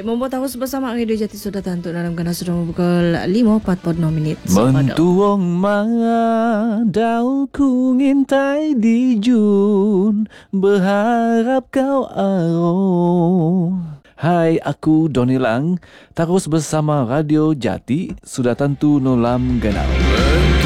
membuat terus bersama Radio Jati sudah tentu dalam kena sudah pukul 5:46. Mentuong manga dau ku ngintai di Jun, berharap kau aro. Hai, aku Doni Lang, terus bersama Radio Jati sudah tentu nolam genau.